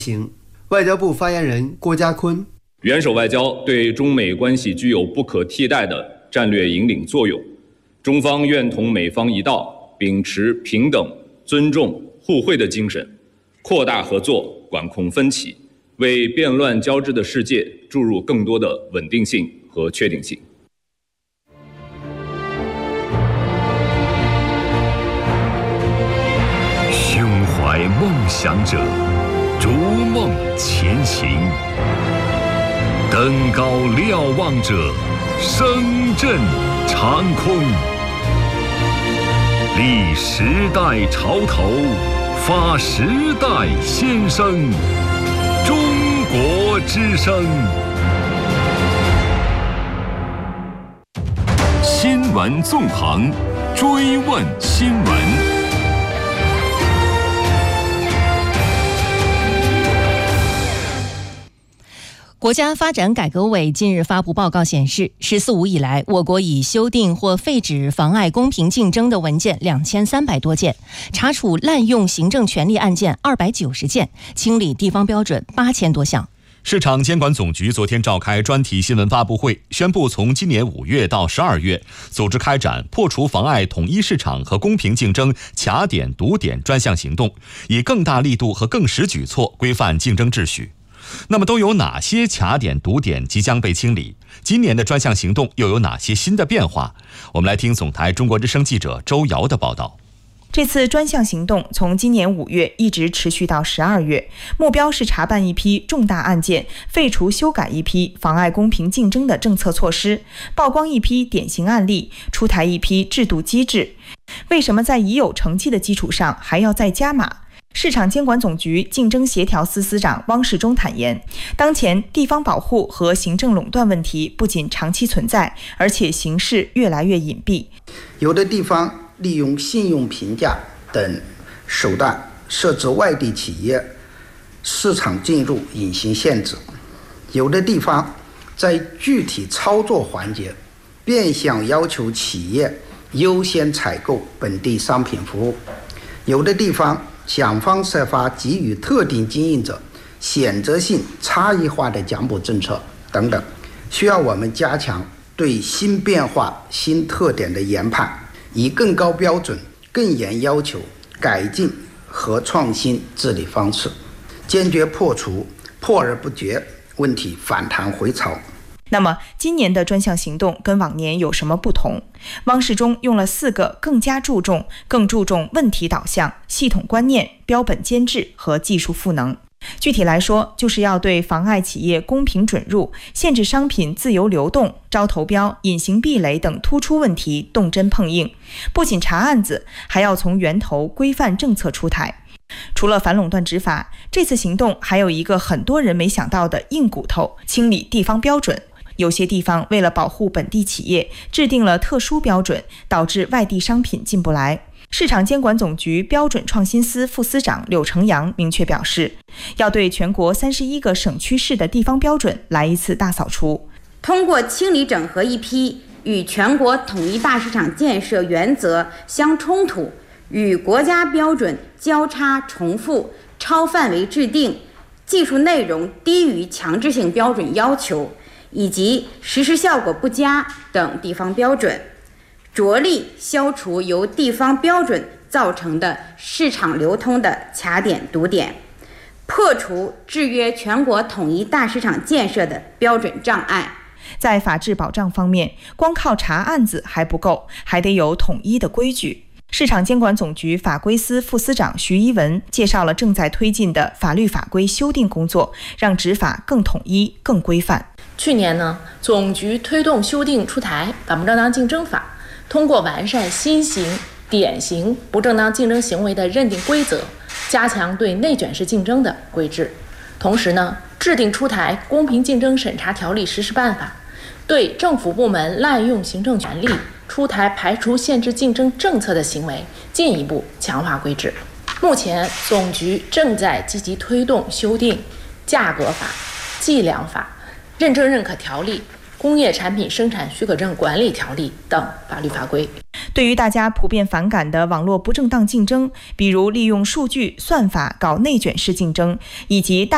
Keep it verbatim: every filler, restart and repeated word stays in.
行。外交部发言人郭家坤： 元首外交对中美关系具有不可替代的战略引领作用，中方愿同美方一道，秉持平等、尊重、互惠的精神，扩大合作，管控分歧，为变乱交织的世界注入更多的稳定性和确定性。 胸怀梦想者，逐梦前行；登高瞭望者，声震长空。立时代潮头，发时代先声。中国之声。新闻纵横，追问新闻。 国家发展改革委近日发布报告显示，十四五以来，我国已修订或废止妨碍公平竞争的文件两千三百多件，查处滥用行政权力案件二百九十件，清理地方标准八千多项。 市场监管总局昨天召开专题新闻发布会，宣布从今年五月到十二月，组织开展破除妨碍统一市场和公平竞争卡点堵点专项行动，以更大力度和更实举措规范竞争秩序。那么都有哪些卡点堵点即将被清理？今年的专项行动又有哪些新的变化？我们来听总台中国之声记者周瑶的报道。 这次专项行动从今年五月一直持续到十二月，目标是查办一批重大案件，废除修改一批妨碍公平竞争的政策措施，曝光一批典型案例，出台一批制度机制。为什么在已有成绩的基础上还要再加码？市场监管总局竞争协调司司长汪世忠坦言，当前地方保护和行政垄断问题不仅长期存在，而且形势越来越隐蔽。 有的地方利用信用评价等手段设置外地企业市场进入隐形限制，有的地方在具体操作环节变相要求企业优先采购本地商品服务，有的地方想方设法给予特定经营者选择性差异化的奖补政策等等，需要我们加强对新变化新特点的研判，以更高标准更严要求改进和创新治理方式，坚决破除破而不绝问题反弹回潮。 那么今年的专项行动跟往年有什么不同？汪世忠用了四个更加注重、更注重问题导向、系统观念、标本兼治和技术赋能。具体来说，就是要对妨碍企业公平准入、限制商品自由流动、招投标、隐形壁垒等突出问题动真碰硬，不仅查案子，还要从源头规范政策出台。除了反垄断执法，这次行动还有一个很多人没想到的硬骨头：清理地方标准。有些地方为了保护本地企业，制定了特殊标准，导致外地商品进不来。市场监管总局标准创新司副司长柳成阳明确表示，要对全国三十一个省区市的地方标准来一次大扫除， 通过清理整合一批与全国统一大市场建设原则相冲突、与国家标准交叉重复、超范围制定、技术内容低于强制性标准要求以及实施效果不佳等地方标准，着力消除由地方标准造成的市场流通的卡点堵点，破除制约全国统一大市场建设的标准障碍。 在法治保障方面，光靠查案子还不够，还得有统一的规矩。市场监管总局法规司副司长徐一文介绍了正在推进的法律法规修订工作，让执法更统一、更规范。 去年呢，总局推动修订出台《反不正当竞争法》，通过完善新型、典型不正当竞争行为的认定规则，加强对内卷式竞争的规制。同时呢，制定出台《公平竞争审查条例实施办法》，对政府部门滥用行政权力、出台排除限制竞争政策的行为进一步强化规制。目前，总局正在积极推动修订价格法、计量法、认证认可条例、工业产品生产许可证管理条例等法律法规。 对于大家普遍反感的网络不正当竞争，比如利用数据算法搞内卷式竞争，以及大